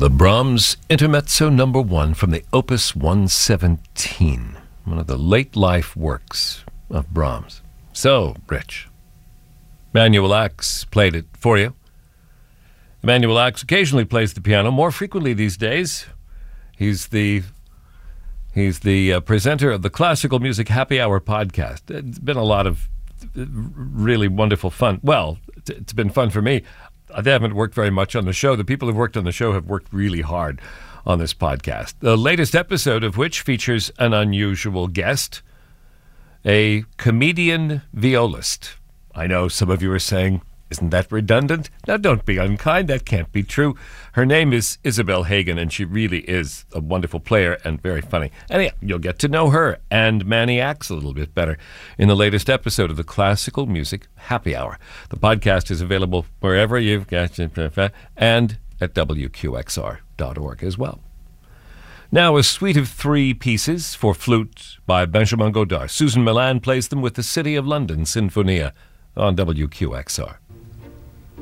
The Brahms Intermezzo No. 1 from the Opus 117, one of the late life works of Brahms. So, Rich, Emanuel Axe played it for you. Emanuel Axe occasionally plays the piano, more frequently these days. He's the presenter of the Classical Music Happy Hour podcast. It's been a lot of really wonderful fun. Well, it's been fun for me. They haven't worked very much on the show. The people who've worked on the show have worked really hard on this podcast. The latest episode of which features an unusual guest, a comedian violist. I know some of you are saying, isn't that redundant? Now, don't be unkind. That can't be true. Her name is Isabel Hagen, and she really is a wonderful player and very funny. Anyhow, you'll get to know her and Manny Axe a little bit better in the latest episode of the Classical Music Happy Hour. The podcast is available wherever you've got it, and at WQXR.org as well. Now, a suite of 3 pieces for flute by Benjamin Godard. Susan Milan plays them with the City of London Sinfonia on WQXR.